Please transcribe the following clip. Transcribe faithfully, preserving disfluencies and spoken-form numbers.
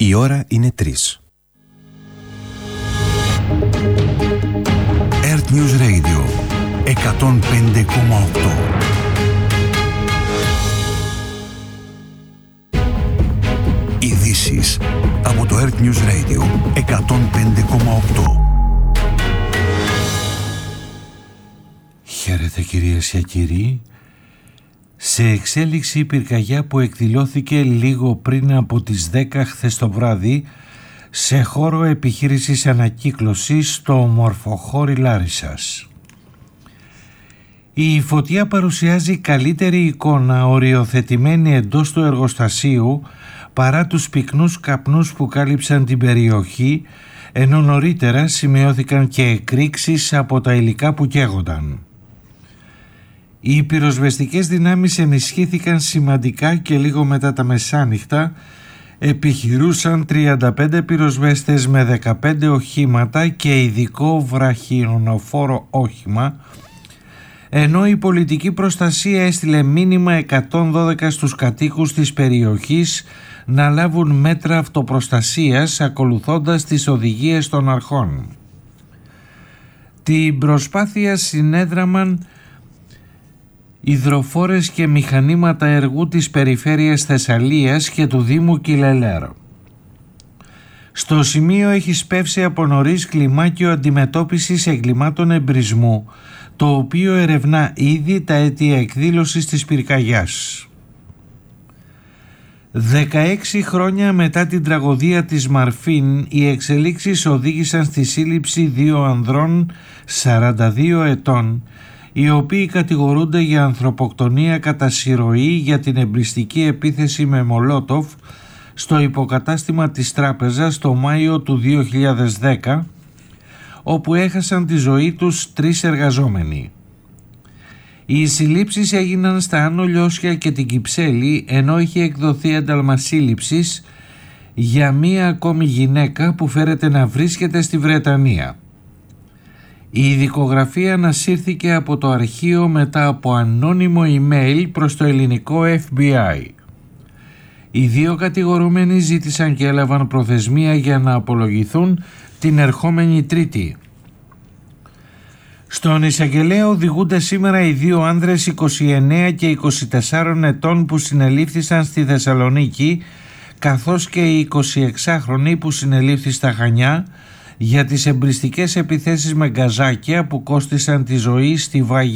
Η ώρα είναι τρεις. Earth News Radio εκατόν πέντε κόμμα οκτώ. Ειδήσεις από το Earth News Radio εκατόν πέντε κόμμα οκτώ. Χαίρετε κυρίες και κύριοι. Σε εξέλιξη η πυρκαγιά που εκδηλώθηκε λίγο πριν από τις δέκα χθες το βράδυ σε χώρο επιχείρησης ανακύκλωσης στο Μορφοχώρι Λάρισσας. Η φωτιά παρουσιάζει καλύτερη εικόνα οριοθετημένη εντός του εργοστασίου παρά τους πυκνούς καπνούς που κάλυψαν την περιοχή, ενώ νωρίτερα σημειώθηκαν και εκρήξεις από τα υλικά που καίγονταν. Οι πυροσβεστικές δυνάμεις ενισχύθηκαν σημαντικά και λίγο μετά τα μεσάνυχτα επιχειρούσαν τριάντα πέντε πυροσβέστες με δεκαπέντε οχήματα και ειδικό βραχιονοφόρο όχημα, ενώ η πολιτική προστασία έστειλε μήνυμα εκατόν δώδεκα στους κατοίκους της περιοχής να λάβουν μέτρα αυτοπροστασίας ακολουθώντας τις οδηγίες των αρχών. Την προσπάθεια συνέδραμαν υδροφόρες και μηχανήματα εργού της περιφέρειας Θεσσαλίας και του Δήμου Κιλελέρο. Στο σημείο έχει σπεύσει από νωρίς κλιμάκιο αντιμετώπισης εγκλημάτων εμπρισμού, το οποίο ερευνά ήδη τα αίτια εκδήλωσης της πυρκαγιάς. δεκαέξι χρόνια μετά την τραγωδία της Μαρφίν, οι εξελίξεις οδήγησαν στη σύλληψη δύο ανδρών σαράντα δύο ετών, οι οποίοι κατηγορούνται για ανθρωποκτονία κατά συρροή για την εμπριστική επίθεση με Μολότοφ στο υποκατάστημα της τράπεζας το Μάιο του δύο χιλιάδες δέκα, όπου έχασαν τη ζωή τους τρεις εργαζόμενοι. Οι συλλήψεις έγιναν στα Άνω Λιώσια και την Κυψέλη, ενώ είχε εκδοθεί ένταλμα σύλληψης για μία ακόμη γυναίκα που φέρεται να βρίσκεται στη Βρετανία. Η ειδικογραφία ανασύρθηκε από το αρχείο μετά από ανώνυμο email προς το ελληνικό εφ μπι άι. Οι δύο κατηγορούμενοι ζήτησαν και έλαβαν προθεσμία για να απολογηθούν την ερχόμενη Τρίτη. Στον εισαγγελέα οδηγούνται σήμερα οι δύο άνδρες είκοσι εννέα και είκοσι τέσσερα ετών που συνελήφθησαν στη Θεσσαλονίκη, καθώς και οι εικοσιεξάχρονοι που συνελήφθη στα Χανιά για τις εμπριστικές επιθέσεις με γκαζάκια που κόστισαν τη ζωή στη Βάγια